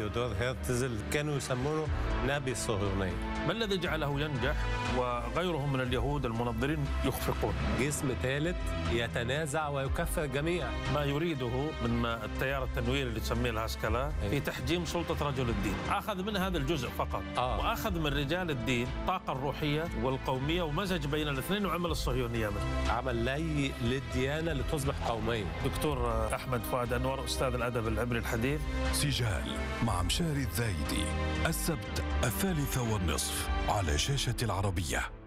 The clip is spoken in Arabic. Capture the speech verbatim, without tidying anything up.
ثيودور هيرتزل كانوا يسمونه نبي الصهيونية. ما الذي جعله ينجح وغيرهم من اليهود المنظرين يخفقون؟ جسم ثالث يتنازع ويكفر الجميع. ما يريده من التيار التنويري اللي تسميه الهسكلة في تحجيم سلطة رجل الدين، أخذ من هذا الجزء فقط آه. وأخذ من رجال الدين الطاقة الروحية والقومية ومزج بين الاثنين وعمل الصهيونية منه. عمل لي للديانة لتصبح قومية. دكتور أحمد فؤاد أنور أستاذ الأدب العبري الحديث. سجال مع مشاري الزايدي السبت الثالثة والنصف على شاشة العربية.